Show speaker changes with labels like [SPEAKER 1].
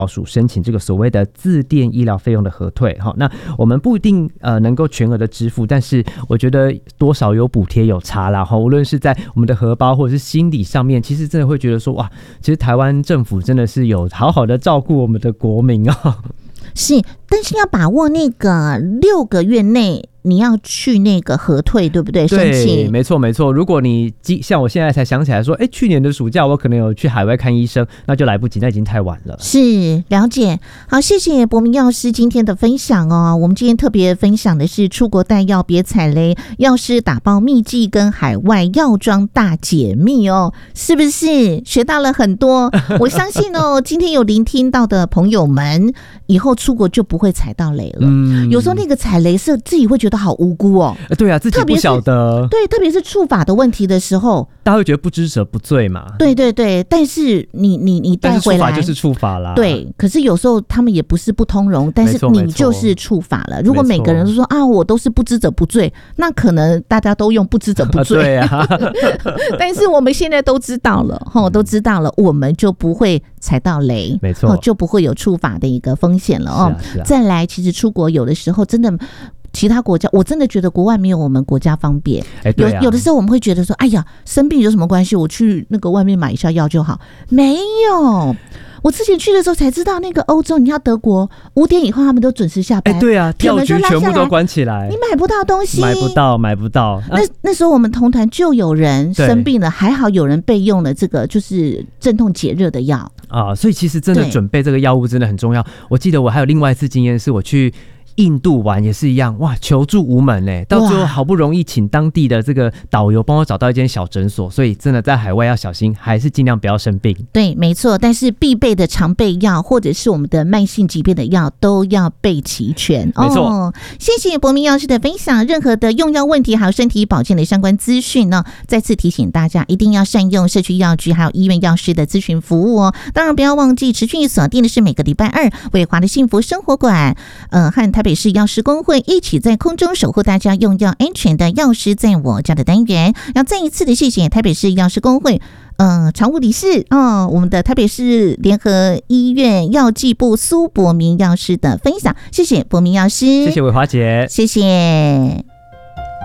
[SPEAKER 1] 署申请这个所谓的自垫医疗费用的核退。那我们不一定能够全额的支付，但是我觉得多少有补贴有差啦。无论是在我们的荷包或者是心理上面，其实真的会觉得说，哇，其实台湾政府真的是有好好的照顾我们的国民哦。
[SPEAKER 2] 是，但是要把握那个6个月内你要去那个核退，对不对？申请，
[SPEAKER 1] 对，没错没错。如果你像我现在才想起来说，去年的暑假我可能有去海外看医生，那就来不及，那已经太晚了。
[SPEAKER 2] 是，了解。好，谢谢博明药师今天的分享哦。我们今天特别分享的是出国带药别踩雷，药师打包秘籍跟海外药妆大解密哦，是不是学到了很多？我相信哦，今天有聆听到的朋友们，以后出国就不会踩到雷了。有时候那个踩雷是自己会觉得好无辜哦。
[SPEAKER 1] 对啊，自己不晓得。
[SPEAKER 2] 对，特别是触法的问题的时候，
[SPEAKER 1] 大家会觉得不知者不罪嘛。
[SPEAKER 2] 对对对，但是你带回来，但是触
[SPEAKER 1] 法就是触法啦。
[SPEAKER 2] 对，可是有时候他们也不是不通融，但是你就是触法了。如果每个人都说啊，我都是不知者不罪，那可能大家都用不知者不罪。
[SPEAKER 1] 对啊。
[SPEAKER 2] 但是我们现在都知道了，都知道了，我们就不会踩到雷，
[SPEAKER 1] 没错，
[SPEAKER 2] 就不会有触法的一个风险了哦。再来，其实出国有的时候真的。其他国家我真的觉得国外没有我们国家方便。有的时候我们会觉得说，哎呀，生病有什么关系，我去那个外面买一下药就好。没有，我之前去的时候才知道，那个欧洲，你要德国5点以后他们都准时下班。
[SPEAKER 1] 对啊，票局全部都关起来，
[SPEAKER 2] 你买不到东西，
[SPEAKER 1] 买不到。
[SPEAKER 2] 那时候我们同团就有人生病了，还好有人备用了这个就是镇痛解热的药
[SPEAKER 1] 啊。所以其实真的准备这个药物真的很重要。我记得我还有另外一次经验，是我去印度玩也是一样，哇，求助无门嘞，到最后好不容易请当地的这个导游帮我找到一间小诊所，所以真的在海外要小心，还是尽量不要生病。对，
[SPEAKER 2] 没错，但是必备的常备药或者是我们的慢性疾病的药都要备齐全。
[SPEAKER 1] 没错，
[SPEAKER 2] 谢谢博明药师的分享，任何的用药问题还有身体保健的相关资讯呢，再次提醒大家一定要善用社区药局还有医院药师的咨询服务哦。当然不要忘记持续锁定的是每个礼拜2伟华的幸福生活馆和台北市药师公会一起在空中守护大家用药安全的药师在我家的单元。要再一次的谢谢台北市药师公会常务理事我们的台北市联合医院药剂部苏博明药师的分享。谢谢博明药师，
[SPEAKER 1] 谢谢伟华姐，
[SPEAKER 2] 谢谢。